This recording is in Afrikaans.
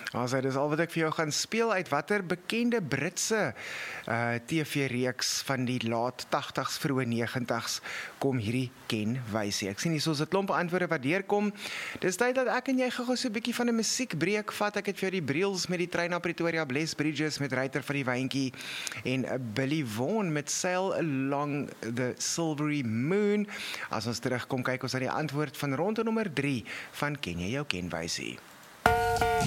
Also, dis al wat ek vir jou gaan speel uit watter bekende Britse TV-reeks van die laat 80s, vroeë 90s kom hierdie Ken Wysie. Ek sien hier soos 'n klomp antwoorde wat deurkom. Dis tyd dat ek en jy gou-gou so 'n bietjie van 'n musiekbreek vat. Ek het vir jou die Briels met die trein na Pretoria, Bless Bridges met Ruiter van die Wyntjie en Billy Vaughan met Sail Along the Silvery Moon. As ons terugkom, kyk ons na die antwoord van ronde nommer 3 van Ken jy jou Ken Wysie.